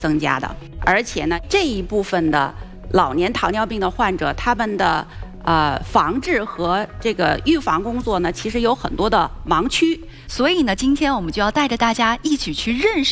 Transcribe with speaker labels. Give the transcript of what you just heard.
Speaker 1: 增加的。而且呢，这一部分的老年糖尿病的患者，他们的防治和这个预防工作呢，其实有很多的盲区。
Speaker 2: 所以呢，今天我们就要带着大家一起去认识